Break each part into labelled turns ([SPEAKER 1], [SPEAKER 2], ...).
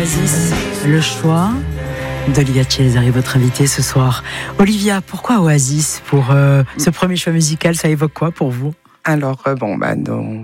[SPEAKER 1] Oasis, le choix d'Olivia Cesari, votre invitée ce soir. Olivia, pourquoi Oasis pour ce premier choix musical? Ça évoque quoi pour vous?
[SPEAKER 2] Alors, on va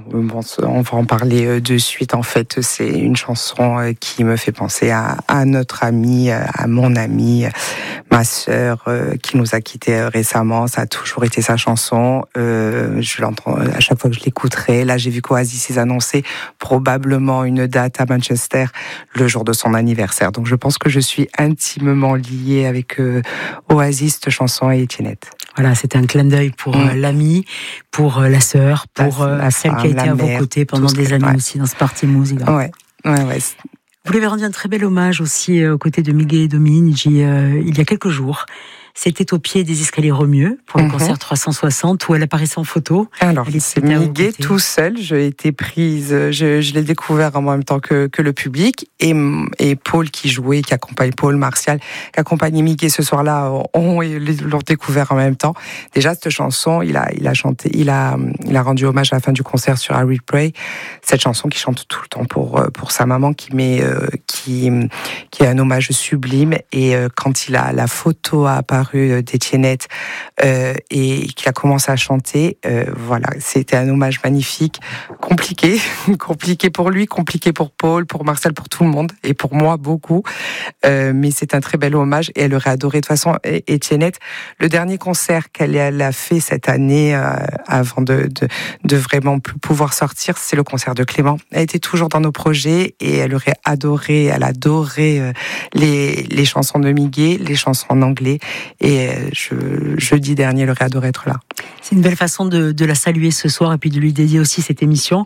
[SPEAKER 2] en parler de suite. En fait, c'est une chanson qui me fait penser à notre amie, à mon amie, ma sœur, qui nous a quittés récemment. Ça a toujours été sa chanson. Je l'entends à chaque fois que je l'écouterai. Là, j'ai vu qu'Oasis a annoncé probablement une date à Manchester le jour de son anniversaire. Donc, je pense que je suis intimement liée avec Oasis, cette chanson et Etiennette.
[SPEAKER 1] Voilà, c'était un clin d'œil pour l'amie, pour la sœur, pour celle qui a été à vos côtés pendant des années aussi dans ce party music.
[SPEAKER 2] Ouais.
[SPEAKER 1] Vous lui avez rendu un très bel hommage aussi aux côtés de Miguel Dominici il y a quelques jours. C'était au pied des escaliers Romieux pour le concert 360 où elle apparaissait en photo.
[SPEAKER 2] Alors, c'est Miguel tout seul. J'ai été prise, je l'ai découvert en même temps que le public. Et Paul qui jouait, qui accompagne Paul Martial, qui accompagnait Miguel ce soir-là, l'ont découvert en même temps. Déjà, cette chanson, il a chanté, il a rendu hommage à la fin du concert sur I Will Pray. Cette chanson qu'il chante tout le temps pour sa maman, qui est un hommage sublime. Et quand la photo a apparu d'Etiennette et qui a commencé à chanter, voilà, c'était un hommage magnifique, compliqué pour lui, compliqué pour Paul, pour Marcel, pour tout le monde et pour moi beaucoup, mais c'est un très bel hommage et elle aurait adoré. De toute façon, Etiennette, le dernier concert qu'elle a fait cette année avant de vraiment plus pouvoir sortir, c'est le concert de Clément. Elle était toujours dans nos projets et elle adorait les chansons de Miguel, les chansons en anglais. Et jeudi dernier, elle aurait adoré être là.
[SPEAKER 1] C'est une belle façon de la saluer ce soir et puis de lui dédier aussi cette émission.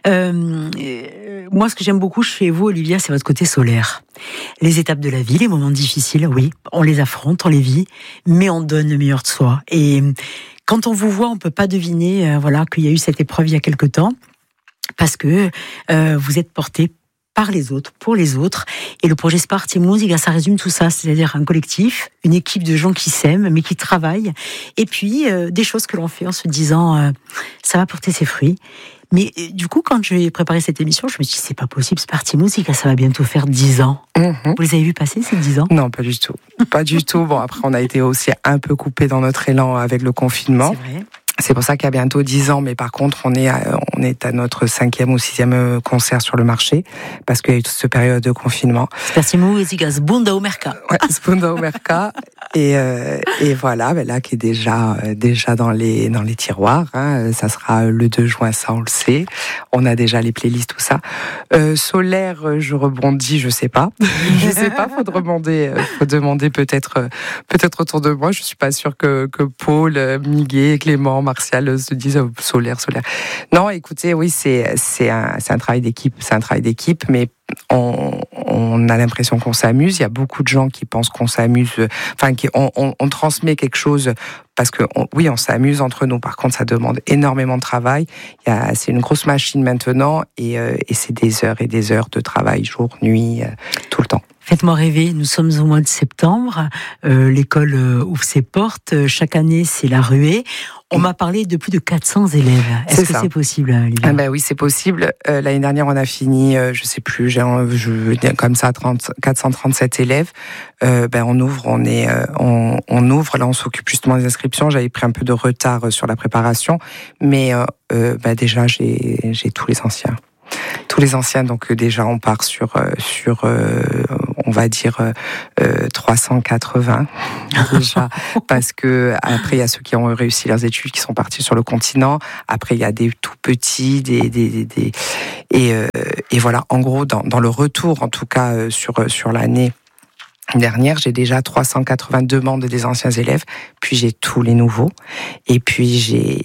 [SPEAKER 1] Moi, ce que j'aime beaucoup chez vous, Olivia, c'est votre côté solaire. Les étapes de la vie, les moments difficiles, oui, on les affronte, on les vit, mais on donne le meilleur de soi. Et quand on vous voit, on peut pas deviner qu'il y a eu cette épreuve il y a quelque temps, parce que vous êtes porté par les autres, pour les autres. Et le projet Party Music, ça résume tout ça, c'est-à-dire un collectif, une équipe de gens qui s'aiment, mais qui travaillent, et puis des choses que l'on fait en se disant ça va porter ses fruits. Mais du coup, quand j'ai préparé cette émission, je me suis dit, c'est pas possible, Party Music, ça va bientôt faire 10 ans. Vous les avez vus passer, ces 10 ans?
[SPEAKER 2] Non, pas du tout. Pas du tout. Bon, après, on a été aussi un peu coupés dans notre élan avec le confinement.
[SPEAKER 1] C'est vrai.
[SPEAKER 2] C'est pour ça qu'il y a bientôt 10 ans, mais par contre, on est à notre 5e ou 6e concert sur le marché, parce qu'il y a eu toute cette période de confinement.
[SPEAKER 1] Party Music, Sbunda Omerka.
[SPEAKER 2] Ouais, Sbunda Omerka. Et voilà, là, qui est déjà dans les tiroirs, hein. Ça sera le 2 juin, ça, on le sait. On a déjà les playlists, tout ça. Solaire, je rebondis, je sais pas. Je sais pas, faut demander peut-être autour de moi. Je suis pas sûre que Paul, Miguel, Clément, Martial se disent solaire. Non, écoutez, oui, c'est un travail d'équipe. C'est un travail d'équipe, mais on a l'impression qu'on s'amuse. Il y a beaucoup de gens qui pensent qu'on s'amuse. Enfin, on transmet quelque chose parce que oui, on s'amuse entre nous. Par contre, ça demande énormément de travail. C'est une grosse machine maintenant et c'est des heures et des heures de travail, jour, nuit, tout le temps.
[SPEAKER 1] Faites-moi rêver, nous sommes au mois de septembre, l'école ouvre ses portes, chaque année c'est la ruée. On m'a parlé de plus de 400 élèves. Est-ce que c'est possible, Olivia?
[SPEAKER 2] Oui, c'est possible. L'année dernière, on a fini, je sais plus, comme ça, 437 élèves. On ouvre, on ouvre. Là, on s'occupe justement des inscriptions. J'avais pris un peu de retard sur la préparation, mais déjà, j'ai tous les anciens. Donc déjà on part sur on va dire 380 déjà, parce que après il y a ceux qui ont réussi leurs études qui sont partis sur le continent. Après il y a des tout petits, et voilà. En gros, dans le retour, en tout cas sur l'année dernière, j'ai déjà 380 demandes des anciens élèves, puis j'ai tous les nouveaux, et puis j'ai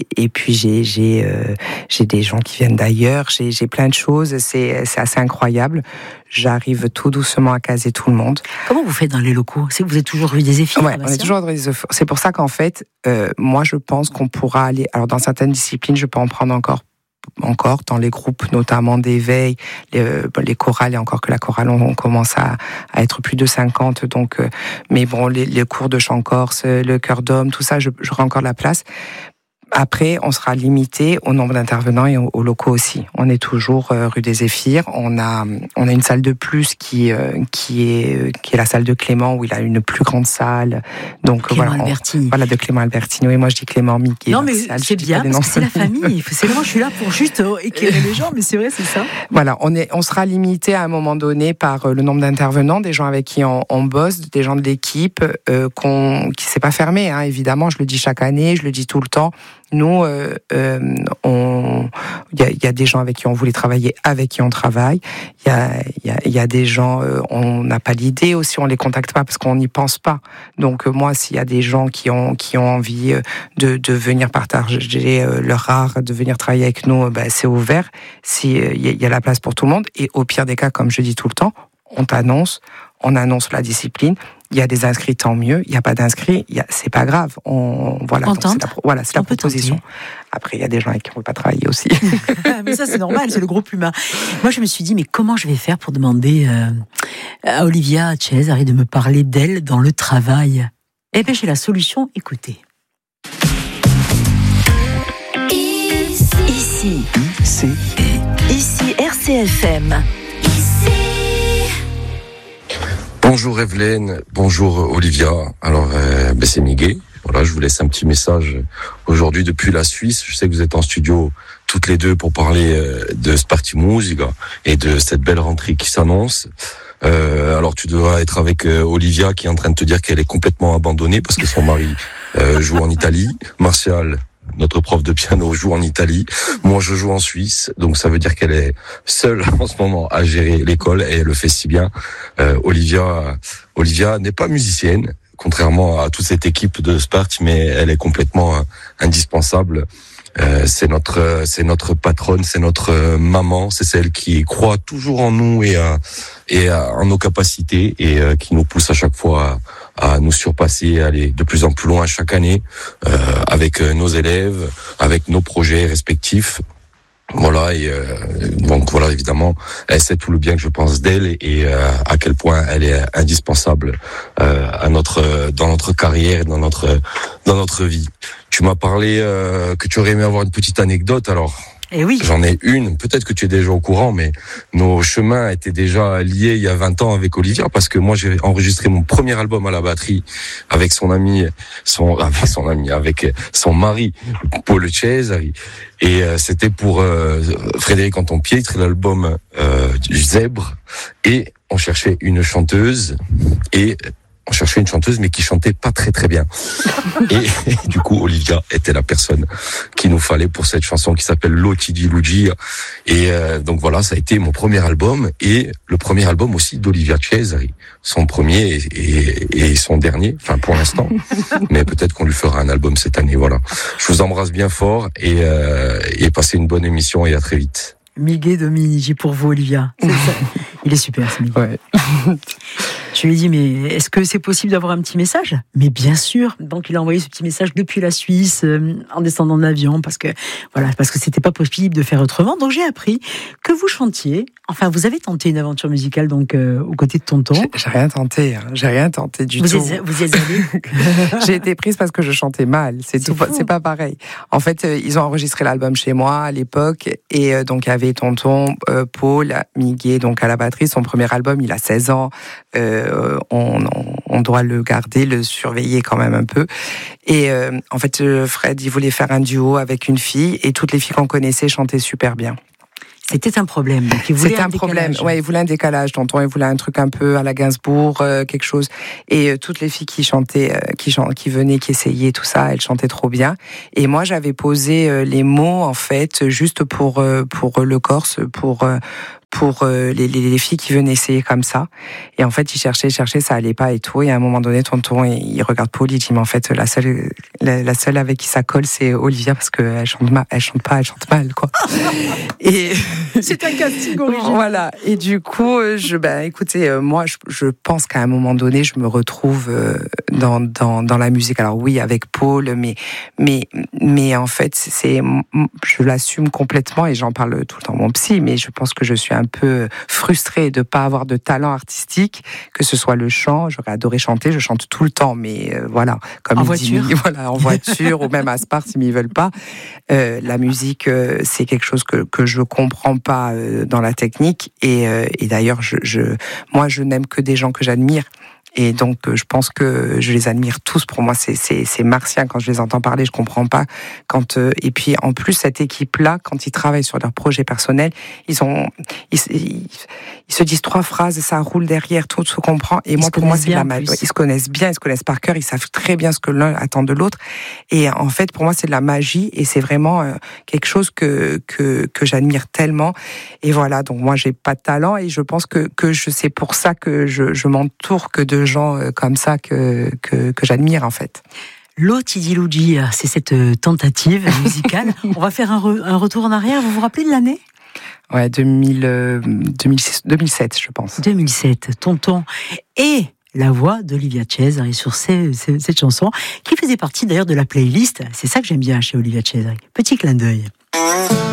[SPEAKER 2] des gens qui viennent d'ailleurs, j'ai plein de choses, c'est assez incroyable. J'arrive tout doucement à caser tout le monde.
[SPEAKER 1] Comment vous faites dans les locaux? C'est que vous êtes toujours rue des Zéphyrs?
[SPEAKER 2] Ouais, on est toujours dans les Zéphyrs. C'est pour ça qu'en fait, moi je pense qu'on pourra aller, alors dans certaines disciplines, je peux en prendre encore dans les groupes notamment d'éveil, les chorales, et encore que la chorale on commence à être plus de 50, donc mais bon, les cours de chant corse, le chœur d'homme, tout ça, j'aurai encore de la place. Après, on sera limité au nombre d'intervenants et aux locaux aussi. On est toujours rue des Zéphyrs. On a une salle de plus qui est la salle de Clément, où il a une plus grande salle. Donc
[SPEAKER 1] Clément Albertini.
[SPEAKER 2] Voilà, de Clément Albertini. Oui, moi je dis Clément Miguel.
[SPEAKER 1] Non, mais c'est bien parce que c'est la famille. C'est moi, je suis là pour juste éclairer les gens, mais c'est vrai, c'est ça.
[SPEAKER 2] Voilà, on sera limité à un moment donné par le nombre d'intervenants, des gens avec qui on bosse, des gens de l'équipe, qui s'est pas fermé. Hein, évidemment, je le dis chaque année, je le dis tout le temps. Nous, il y a des gens avec qui on voulait travailler, avec qui on travaille. Il y a des gens, on n'a pas l'idée aussi, on les contacte pas parce qu'on n'y pense pas. Donc moi, s'il y a des gens qui ont envie de venir partager leur art, de venir travailler avec nous, c'est ouvert. Il y a la place pour tout le monde. Et au pire des cas, comme je dis tout le temps, on annonce la discipline. Il y a des inscrits, tant mieux. Il n'y a pas d'inscrits, c'est pas grave. C'est la proposition. Après, il y a des gens avec qui on ne veut pas travailler aussi.
[SPEAKER 1] Mais ça, c'est normal, c'est le groupe humain. Moi, je me suis dit, mais comment je vais faire pour demander à Olivia Cesari de me parler d'elle dans le travail? Eh bien, j'ai la solution, écoutez.
[SPEAKER 3] Ici RCFM.
[SPEAKER 4] Bonjour Evelyne, bonjour Olivia. Alors, c'est Miguel. Voilà, je vous laisse un petit message aujourd'hui depuis la Suisse. Je sais que vous êtes en studio toutes les deux pour parler de Sparti Musica et de cette belle rentrée qui s'annonce. Alors, tu devras être avec Olivia qui est en train de te dire qu'elle est complètement abandonnée parce que son mari joue en Italie. Martial, notre prof de piano, joue en Italie. Moi, je joue en Suisse. Donc, ça veut dire qu'elle est seule en ce moment à gérer l'école et elle le fait si bien. Olivia n'est pas musicienne, contrairement à toute cette équipe de Sparti, mais elle est complètement indispensable. C'est notre patronne, c'est notre maman, c'est celle qui croit toujours en nous et en nos capacités et qui nous pousse à chaque fois à nous surpasser, à aller de plus en plus loin chaque année avec nos élèves, avec nos projets respectifs. Voilà, et donc voilà, évidemment, elle sait tout le bien que je pense d'elle et à quel point elle est indispensable dans notre carrière, dans notre vie. Tu m'as parlé que tu aurais aimé avoir une petite anecdote, alors.
[SPEAKER 1] Eh oui.
[SPEAKER 4] J'en ai une, peut-être que tu es déjà au courant, mais nos chemins étaient déjà liés il y a 20 ans avec Olivia, parce que moi j'ai enregistré mon premier album à la batterie avec son mari, Paul Cesari, et c'était pour Frédéric Anton-Pietre, l'album Zèbre, et on cherchait une chanteuse, mais qui chantait pas très très bien. Et du coup, Olivia était la personne qu'il nous fallait pour cette chanson qui s'appelle Loti di Lugia. Et donc voilà, ça a été mon premier album et le premier album aussi d'Olivia Cesari. Son premier et son dernier, enfin pour l'instant. Mais peut-être qu'on lui fera un album cette année, voilà. Je vous embrasse bien fort et passez une bonne émission et à très vite.
[SPEAKER 1] Miguel Dominici pour vous, Olivia. C'est ça. Il est super, ce Miguel.
[SPEAKER 2] Ouais.
[SPEAKER 1] Je lui ai dit, mais est-ce que c'est possible d'avoir un petit message? Mais bien sûr. Donc, il a envoyé ce petit message depuis la Suisse, en descendant de l'avion, parce que c'était pas possible de faire autrement. Donc, j'ai appris que vous chantiez. Enfin, vous avez tenté une aventure musicale, donc, aux côtés de tonton.
[SPEAKER 2] J'ai rien tenté. J'ai rien tenté du tout.
[SPEAKER 1] Vous y êtes allé?
[SPEAKER 2] J'ai été prise parce que je chantais mal. C'est pas pareil. En fait, ils ont enregistré l'album chez moi à l'époque. Et donc, il y avait tonton, Paul, Miguel, donc à la batterie. Son premier album, il a 16 ans. On doit le garder, le surveiller quand même un peu. Et en fait, Fred, il voulait faire un duo avec une fille et toutes les filles qu'on connaissait chantaient super bien.
[SPEAKER 1] C'était un problème. Donc c'était un problème.
[SPEAKER 2] Ouais, il voulait un décalage. Tonton, il voulait un truc un peu à la Gainsbourg, quelque chose. Et toutes les filles qui chantaient, qui venaient, qui essayaient tout ça, elles chantaient trop bien. Et moi, j'avais posé les mots en fait, juste pour le Corse, pour les filles qui venaient essayer comme ça. Et en fait, ils cherchaient, ça allait pas et tout. Et à un moment donné, tonton, il regarde Paul, il dit, mais en fait, la seule avec qui ça colle, c'est Olivia, parce qu'elle chante mal, elle chante mal, quoi. Et
[SPEAKER 1] c'est un casting original.
[SPEAKER 2] Voilà. Et du coup, écoutez, moi, je pense qu'à un moment donné, je me retrouve dans la musique. Alors oui, avec Paul, mais en fait, je l'assume complètement et j'en parle tout le temps à mon psy, mais je pense que je suis un peu frustrée de pas avoir de talent artistique, que ce soit le chant. J'aurais adoré chanter, je chante tout le temps, mais voilà, comme
[SPEAKER 1] en voiture,
[SPEAKER 2] voilà, en voiture ou même à Sparte, ils m'y veulent pas. La musique, c'est quelque chose que je comprends pas dans la technique, et d'ailleurs, moi, je n'aime que des gens que j'admire. Et donc, je pense que je les admire tous. Pour moi, c'est martien quand je les entends parler. Je comprends pas. Et puis, en plus, cette équipe-là, quand ils travaillent sur leurs projets personnels, ils se disent 3 phrases, ça roule derrière, tout se comprend. Et moi, pour moi, c'est la magie. Ils se connaissent bien, ils se connaissent par cœur, ils savent très bien ce que l'un attend de l'autre. Et en fait, pour moi, c'est de la magie, et c'est vraiment quelque chose que j'admire tellement. Et voilà. Donc, moi, j'ai pas de talent, et je pense que c'est pour ça que je m'entoure que de gens comme ça que j'admire, en fait.
[SPEAKER 1] L'Otidilouji, c'est cette tentative musicale. On va faire un retour en arrière. Vous vous rappelez de l'année ?
[SPEAKER 2] Ouais, 2007, je pense.
[SPEAKER 1] 2007, Tonton. Et la voix d'Olivia Cesari sur cette chanson, qui faisait partie d'ailleurs de la playlist. C'est ça que j'aime bien chez Olivia Cesari. Petit clin d'œil.